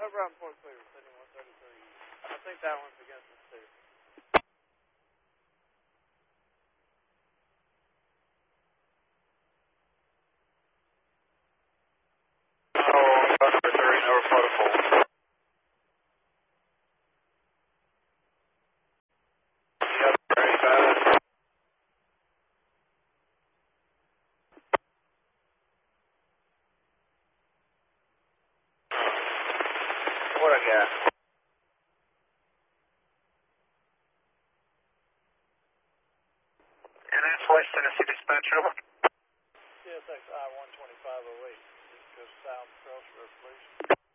Over on Port Clear, sending 133. I think that one's against us too. Oh, number 30, over Flutterful. Yep, very bad. What I got? And that's West Tennessee Dispatch, over. CSX I-12508. Go south, cross road, please.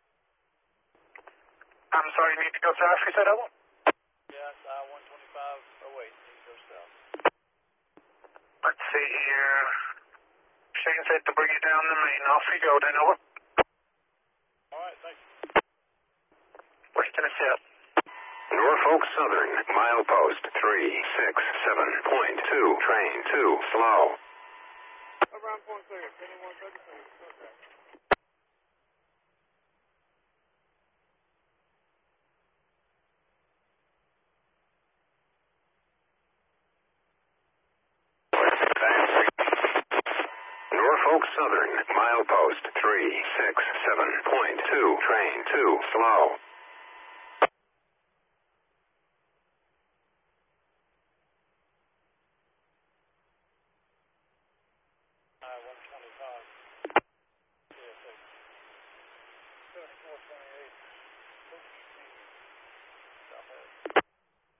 I'm sorry, you need to go south, you said, over? Yes, I-12508. Go south. Let's see here. Shane said to bring you down the main. Off you go then, over. Alright, thank you. West Tennessee up. Norfolk Southern, milepost 367.2, train 2, slow. Over on Port Clear, sending 133. Go south. Norfolk Southern, milepost 367.2, train 2, slow. I-125. CSX 7428. South Southhead.